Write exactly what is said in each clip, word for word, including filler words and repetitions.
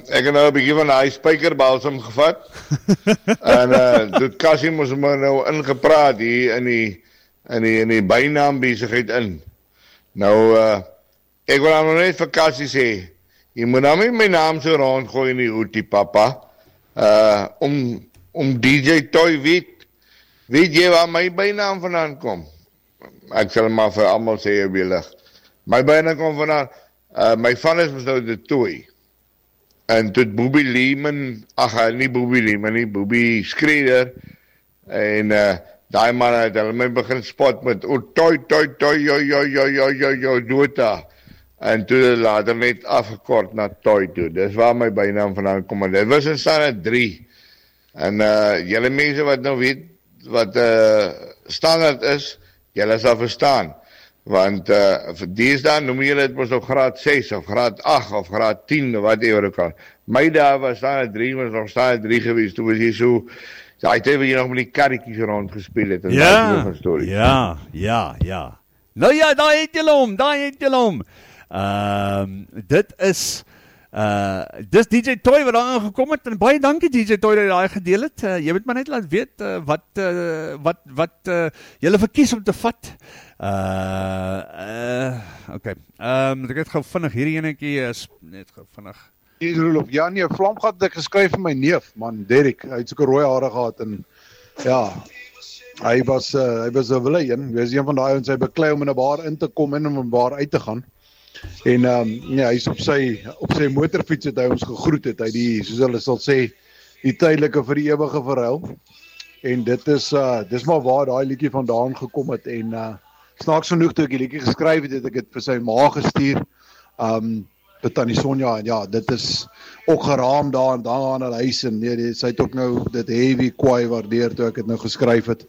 ek het nou 'n bietjie van daai spykerbalsem gevat. en uh dit Cassie moes maar nou ingepraat hier in die in die in die bynaam besigheid in. Nou uh ek wil nou net vir Cassie sê, jy moet nou nie my naam so rondgooi in die oetie, papa. Uh om om D J Toy weet, weet jy waar my bynaam vandaan kom? Ek sal maar vir almal sê op die lig. My bynaam kom vandaan, uh, my vader was nou de Toy. En toe Boobie Lehman, ag nie Boobie Lehman nie, Boobie Skreder. En uh, daai man het hulle my begin spot met o Toy Toy Toy yo yo yo yo yo yo Dota. En toe later net afgekort na Toy toe. Dis waar my bynaam vandaan kom. Dit was in standaard drie. En uh julle mense wat nou weet wat uh standaard is, julle sal verstaan. Want uh vir deesdae noem julle dit mos nog graad ses of graad agt of graad tien of wat ewer ook al. My dae was standaard drie, was nog standaard drie geweest. Toe was jy so daai tyd wat jy nog met die karretjies rond gespeel het en ja, daai stories. Ja, ja, ja. Nou ja, daai het julle hom, daai het julle hom. Ehm um, dit is uh dis D J Toy wat daar aangekom het en baie dankie D J Toy dat jy daai gedeel het. Uh, jy moet maar net laat weet uh, wat uh, wat wat uh, julle verkies om te vat. Uh uh okay. Ehm um, ek het gou vinnig hierdie enetjie is net gou vinnig. Hier Rolof, ja nee, Vlamgat het ek geskryf vir my neef, man Derek. Hy het soeke rooi hare gehad en ja, hy was uh, hy was 'n wille een. Hy was een van daai ons hy beklei om in 'n bar in te kom en om 'n bar uit te gaan. En ehm um, ja, hy's op sy op sy motorfiets het hy ons gegroet het. Hy die soos hulle sal sê, die tydelike vir die ewige verhuil. En dit is uh dis maar waar daai liedjie vandaan gekom het en uh snaaks genoeg toe ek die liedjie geskryf het, het ek dit vir sy ma gestuur. Um dit aan die Sonja en ja, dit is ook geraam daar en daar aan hulle huis en nee, sy het ook nou dit heavy kwaai waardeer toe ek dit nou geskryf het.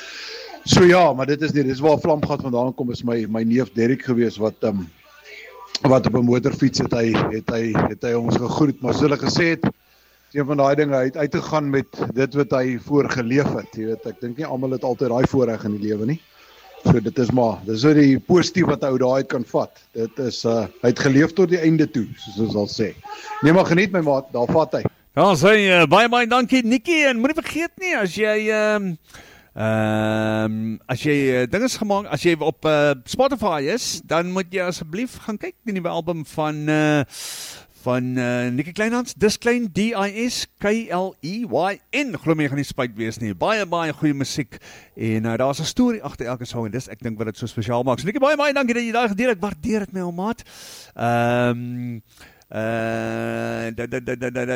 So ja, maar dit is nie, dit is waar Vlamgat vandaan kom, is my my neef Derek gewees wat um wat op 'n motorfiets het hy het hy het hy ons gegroet, maar soos hulle gesê het, een van daai dinge, hy het uitgegaan met dit wat hy voorgeleef het, jy weet, ek dink nie almal het altyd daai voorreg in die lewe nie. So dit is maar, dis so die positief wat ou daai kan vat. Dit is uh hy het geleef tot die einde toe, soos ons al sê. Nee, maar geniet my maat, daar vat hy. Ja, sê uh, baie baie dankie Nikkie en moenie vergeet nie as jy ehm um, Ehm um, as jy uh, dinge gemaak, as jy op uh, Spotify is, dan moet jy asseblief gaan kyk die nuwe album van uh, van uh, Nikkie Kleinhans, Dis Klein D I S K L E Y N. Glo my gaan nie spyt wees nie. Baie baie goeie musiek en uh, daar's 'n storie agter elke song en dis ek dink wat dit so spesiaal maak. So Nikkie, baie baie dankie dat jy daai gedeel het. Waardeer dit my ou maat. Ehm um, Uh, da, da, da, da, da,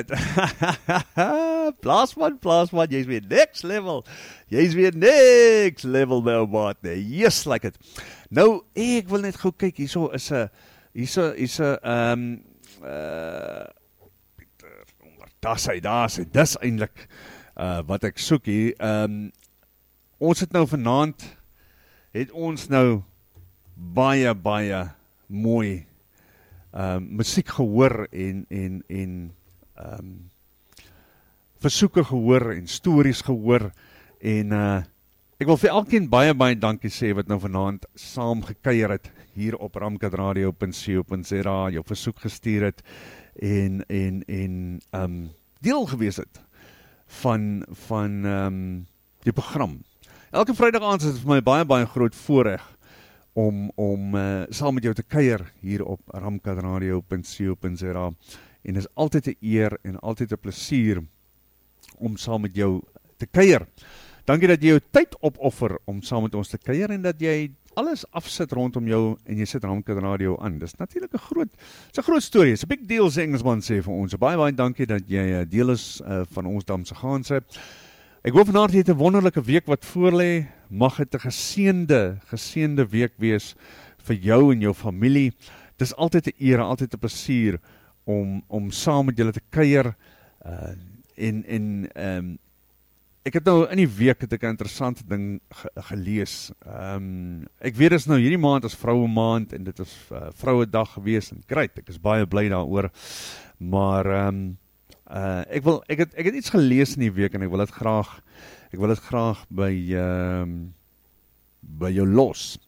da. Plasman, Plasman, jy's weer next level. Jy's weer next level nou, maat. Nee, yes, like it. Nou, ek wil net gou kyk, hierso is 'n hierso is 'n ehm um, uh Pieter, daar's hy, daar's hy. Dis eintlik uh wat ek soek hier. Ehm um, ons het nou vanaand het ons nou baie baie mooi Um, musiek gehoor en en en um, versoeke gehoor en stories gehoor en uh, ek wil vir elkeen baie baie dankie sê wat nou vanaand saam gekuier het hier op ramkat radio punt co punt za, jou versoek gestuur het en en en um, deel gewees het van van um, die program. Elke Vrydag aand is dit vir my baie baie groot voorreg om om uh, saam met jou te kuier hier op ramkat radio punt co punt za en is altyd 'n eer en altyd 'n plesier om saam met jou te kuier. Dankie dat jy jou tyd opoffer om saam met ons te kuier en dat jy alles afsit rondom jou en jy sit Ramkat Radio aan. Dis natuurlik 'n groot, dis 'n groot storie. It's a big deal, sê Engelsman sê vir ons. Baie baie dankie dat jy deel is uh, van ons Damse Gaanse. Ek hoop vanaand jy het 'n wonderlike week wat voorlê. Mag dit 'n geseënde, geseënde week wees vir jou en jou familie. Dis altyd 'n eer, altyd 'n plesier om om saam met julle te kuier uh, en en um, ek het nou in die week het ek 'n interessante ding ge gelees. Um, ek weet dit is nou hierdie maand as vroue maand en dit is uh, vroue dag gewees en great, ek is baie bly daaroor. Maar um, uh, ek wil ek het ek het iets gelees in die week en ek wil dit graag ek wil dit graag by um, by jou los.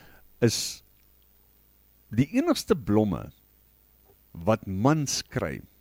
Is die enigste blomme wat mans kry